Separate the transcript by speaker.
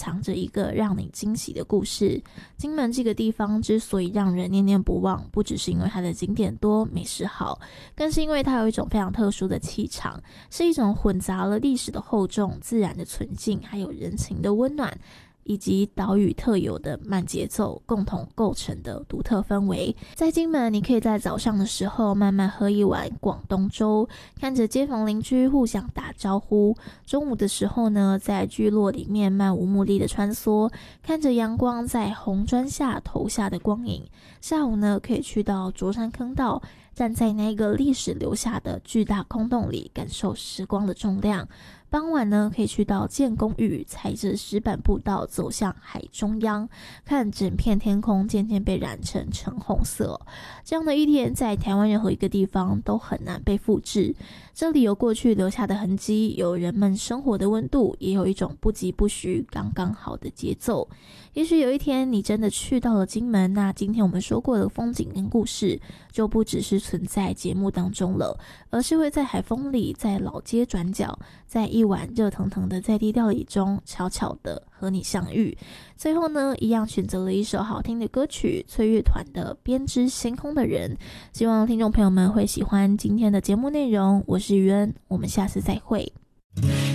Speaker 1: 藏着一个让你惊喜的故事。金门这个地方之所以让人念念不忘，不只是因为它的景点多、美食好，更是因为它有一种非常特殊的气场，是一种混杂了历史的厚重、自然的纯净，还有人情的温暖，以及岛屿特有的慢节奏共同构成的独特氛围。在金门，你可以在早上的时候慢慢喝一碗广东粥，看着街坊邻居互相打招呼；中午的时候呢，在聚落里面漫无目的的穿梭，看着阳光在红砖下投下的光影；下午呢，可以去到卓山坑道，站在那个历史留下的巨大空洞里，感受时光的重量。傍晚呢，可以去到建功屿，踩着石板步道走向海中央，看整片天空渐渐被染成橙红色。这样的一天在台湾任何一个地方都很难被复制。这里有过去留下的痕迹，有人们生活的温度，也有一种不疾不徐刚刚好的节奏。也许有一天你真的去到了金门，那今天我们说过的风景跟故事就不只是存在节目当中了，而是会在海风里，在老街转角，在一碗热腾腾的在地料理中悄悄的和你相遇。最后呢，一样选择了一首好听的歌曲，翠乐团的编织星空的人。希望听众朋友们会喜欢今天的节目内容，我是于恩，我们下次再会。